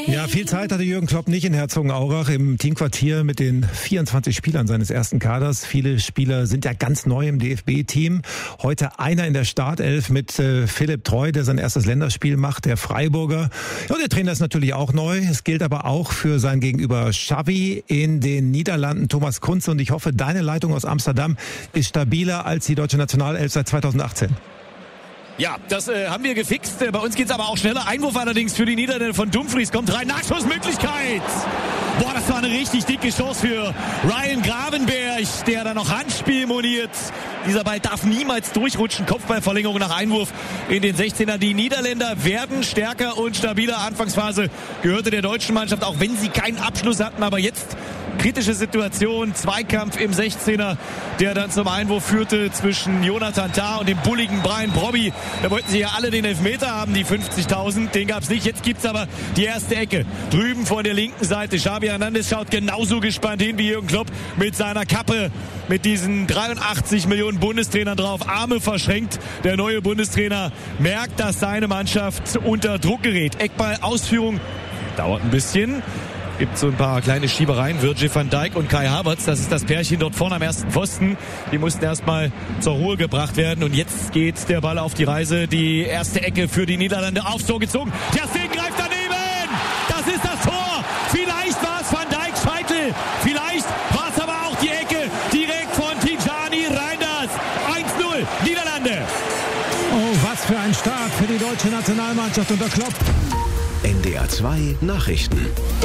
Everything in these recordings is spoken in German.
Ja, viel Zeit hatte Jürgen Klopp nicht in Herzogenaurach im Teamquartier mit den 24 Spielern seines ersten Kaders. Viele Spieler sind ja ganz neu im DFB-Team. Heute einer in der Startelf mit Philipp Treu, der sein erstes Länderspiel macht, der Freiburger. Ja, der Trainer ist natürlich auch neu. Es gilt aber auch für sein Gegenüber Xavi in den Niederlanden, Thomas Kunze. Und ich hoffe, deine Leitung aus Amsterdam ist stabiler als die deutsche Nationalelf seit 2018. Ja, das haben wir gefixt. Bei uns geht's aber auch schneller. Einwurf allerdings für die Niederländer von Dumfries. Kommt rein. Nachschussmöglichkeit. Boah, das war eine richtig dicke Chance für Ryan Gravenberg, der da noch Handspiel moniert. Dieser Ball darf niemals durchrutschen. Kopfballverlängerung nach Einwurf in den 16er. Die Niederländer werden stärker und stabiler. Anfangsphase gehörte der deutschen Mannschaft, auch wenn sie keinen Abschluss hatten. Aber jetzt kritische Situation. Zweikampf im 16er, der dann zum Einwurf führte zwischen Jonathan Tah und dem bulligen Brian Brobby. Da wollten sie ja alle den Elfmeter haben, die 50.000. Den gab's nicht. Jetzt gibt's aber die erste Ecke. Drüben von der linken Seite. Xavi Hernandez schaut genauso gespannt hin wie Jürgen Klopp mit seiner Kappe. Mit diesen 83 Millionen Bundestrainern drauf. Arme verschränkt. Der neue Bundestrainer merkt, dass seine Mannschaft unter Druck gerät. Eckball-Ausführung dauert ein bisschen. Gibt so ein paar kleine Schiebereien. Virgil van Dijk und Kai Havertz, das ist das Pärchen dort vorne am ersten Pfosten. Die mussten erstmal zur Ruhe gebracht werden. Und jetzt geht der Ball auf die Reise. Die erste Ecke für die Niederlande aufs Tor gezogen. Ter Stegen greift daneben. Das ist das Tor. Vielleicht war es Van Dijks Scheitel. Vielleicht war es aber auch die Ecke direkt von Tijani Reinders. 1-0 Niederlande. Oh, was für ein Start für die deutsche Nationalmannschaft unter Klopp. NDR 2 Nachrichten.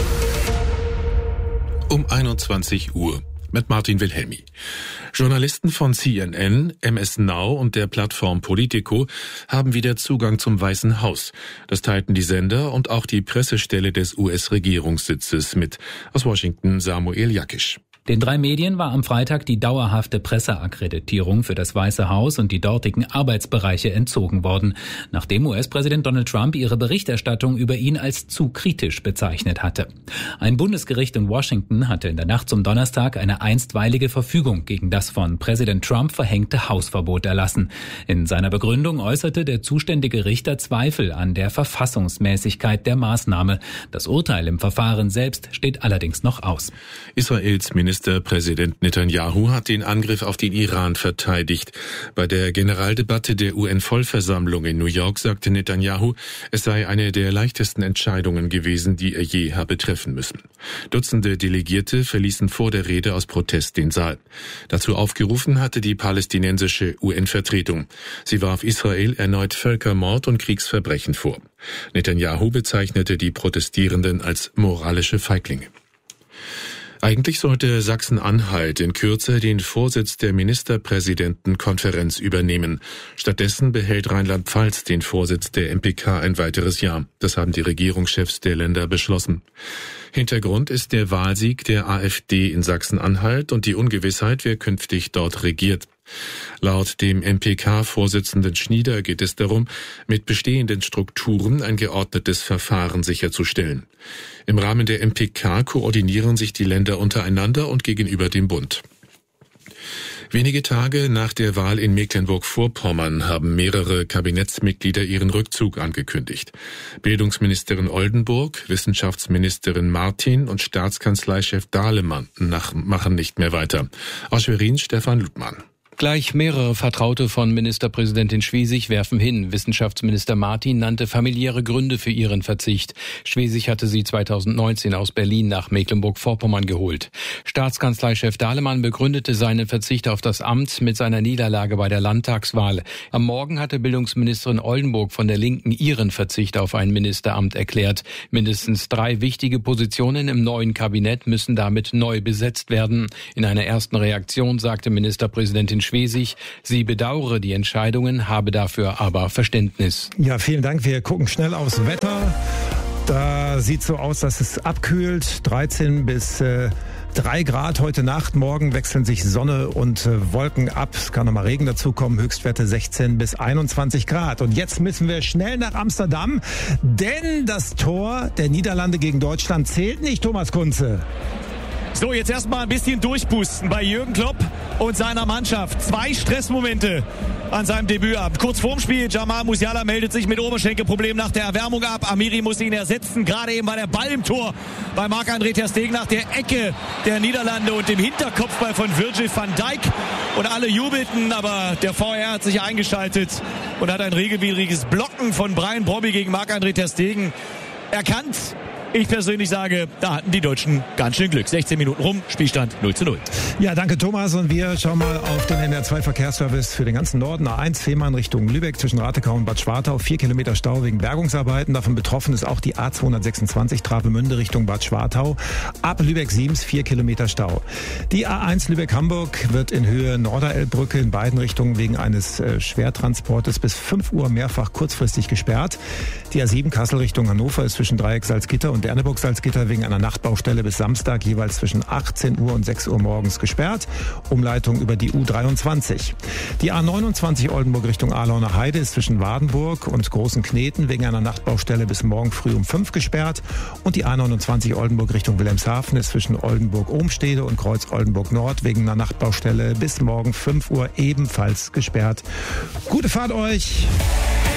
Um 21 Uhr mit Martin Wilhelmi. Journalisten von CNN, MS Now und der Plattform Politico haben wieder Zugang zum Weißen Haus. Das teilten die Sender und auch die Pressestelle des US-Regierungssitzes mit. Aus Washington Samuel Jakisch. Den 3 Medien war am Freitag die dauerhafte Presseakkreditierung für das Weiße Haus und die dortigen Arbeitsbereiche entzogen worden, nachdem US-Präsident Donald Trump ihre Berichterstattung über ihn als zu kritisch bezeichnet hatte. Ein Bundesgericht in Washington hatte in der Nacht zum Donnerstag eine einstweilige Verfügung gegen das von Präsident Trump verhängte Hausverbot erlassen. In seiner Begründung äußerte der zuständige Richter Zweifel an der Verfassungsmäßigkeit der Maßnahme. Das Urteil im Verfahren selbst steht allerdings noch aus. Israels Ministerpräsident Netanyahu hat den Angriff auf den Iran verteidigt. Bei der Generaldebatte der UN-Vollversammlung in New York sagte Netanyahu, es sei eine der leichtesten Entscheidungen gewesen, die er je habe treffen müssen. Dutzende Delegierte verließen vor der Rede aus Protest den Saal. Dazu aufgerufen hatte die palästinensische UN-Vertretung. Sie warf Israel erneut Völkermord und Kriegsverbrechen vor. Netanyahu bezeichnete die Protestierenden als moralische Feiglinge. Eigentlich sollte Sachsen-Anhalt in Kürze den Vorsitz der Ministerpräsidentenkonferenz übernehmen. Stattdessen behält Rheinland-Pfalz den Vorsitz der MPK ein weiteres Jahr. Das haben die Regierungschefs der Länder beschlossen. Hintergrund ist der Wahlsieg der AfD in Sachsen-Anhalt und die Ungewissheit, wer künftig dort regiert. Laut dem MPK-Vorsitzenden Schnieder geht es darum, mit bestehenden Strukturen ein geordnetes Verfahren sicherzustellen. Im Rahmen der MPK koordinieren sich die Länder untereinander und gegenüber dem Bund. Wenige Tage nach der Wahl in Mecklenburg-Vorpommern haben mehrere Kabinettsmitglieder ihren Rückzug angekündigt. Bildungsministerin Oldenburg, Wissenschaftsministerin Martin und Staatskanzleichef Dahlemann machen nicht mehr weiter. Aus Schwerin Stefan Ludmann. Gleich mehrere Vertraute von Ministerpräsidentin Schwesig werfen hin. Wissenschaftsminister Martin nannte familiäre Gründe für ihren Verzicht. Schwesig hatte sie 2019 aus Berlin nach Mecklenburg-Vorpommern geholt. Staatskanzleichef Dahlemann begründete seinen Verzicht auf das Amt mit seiner Niederlage bei der Landtagswahl. Am Morgen hatte Bildungsministerin Oldenburg von der Linken ihren Verzicht auf ein Ministeramt erklärt. Mindestens 3 wichtige Positionen im neuen Kabinett müssen damit neu besetzt werden. In einer ersten Reaktion sagte Ministerpräsidentin Schwesig, sie bedauere die Entscheidungen, habe dafür aber Verständnis. Ja, vielen Dank. Wir gucken schnell aufs Wetter. Da sieht so aus, dass es abkühlt. 13 bis 3 Grad heute Nacht. Morgen wechseln sich Sonne und Wolken ab. Es kann nochmal Regen dazukommen. Höchstwerte 16 bis 21 Grad. Und jetzt müssen wir schnell nach Amsterdam, denn das Tor der Niederlande gegen Deutschland zählt nicht, Thomas Kunze. So, jetzt erstmal ein bisschen durchpusten bei Jürgen Klopp und seiner Mannschaft. 2 Stressmomente an seinem Debütabend. Kurz vorm Spiel, Jamal Musiala meldet sich mit Oberschenkelproblem nach der Erwärmung ab. Amiri muss ihn ersetzen. Gerade eben war der Ball im Tor bei Marc-André ter Stegen nach der Ecke der Niederlande und dem Hinterkopfball von Virgil van Dijk. Und alle jubelten, aber der VR hat sich eingeschaltet und hat ein regelwidriges Blocken von Brian Brobby gegen Marc-André ter Stegen erkannt. Ich persönlich sage, da hatten die Deutschen ganz schön Glück. 16 Minuten rum, Spielstand 0:0. Ja, danke Thomas. Und wir schauen mal auf den NDR2 Verkehrsservice für den ganzen Norden. A1 Fehmarn Richtung Lübeck zwischen Ratekau und Bad Schwartau. 4 Kilometer Stau wegen Bergungsarbeiten. Davon betroffen ist auch die A226 Travemünde Richtung Bad Schwartau. Ab Lübeck-Siems 4 Kilometer Stau. Die A1 Lübeck-Hamburg wird in Höhe Norderelbbrücke in beiden Richtungen wegen eines Schwertransportes bis 5 Uhr mehrfach kurzfristig gesperrt. Die A7 Kassel Richtung Hannover ist zwischen Dreieck Salzgitter und Erneburg-Salzgitter wegen einer Nachtbaustelle bis Samstag jeweils zwischen 18 Uhr und 6 Uhr morgens gesperrt. Umleitung über die U23. Die A29 Oldenburg Richtung Ahlauer Heide ist zwischen Wadenburg und Großen Kneten wegen einer Nachtbaustelle bis morgen früh um 5 gesperrt. Und die A29 Oldenburg Richtung Wilhelmshaven ist zwischen Oldenburg-Ohmstede und Kreuz Oldenburg-Nord wegen einer Nachtbaustelle bis morgen 5 Uhr ebenfalls gesperrt. Gute Fahrt euch!